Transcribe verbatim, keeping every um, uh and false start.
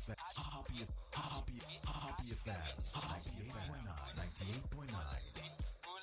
F M. Happy, happy, happy F M. ninety-eight point nine. ninety-eight point nine.